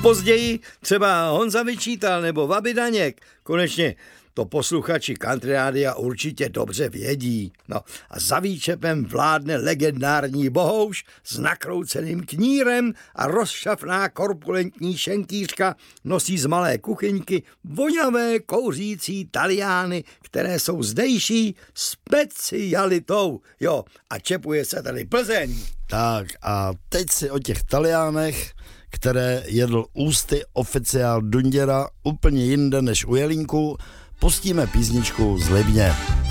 Později třeba Honza Vyčítal nebo Vaby Daněk. Konečně to posluchači Country Rádia určitě dobře vědí. No a za výčepem vládne legendární bohouš s nakrouceným knírem a rozšafná korpulentní šenkýřka nosí z malé kuchyňky voňavé kouřící taliány, které jsou zdejší specialitou. Jo, a čepuje se tady Plzeň. Tak a teď si o těch taliánech, které jedl ústy oficiál Dunděra úplně jinde než u Jelínku, pustíme písničku z Libně.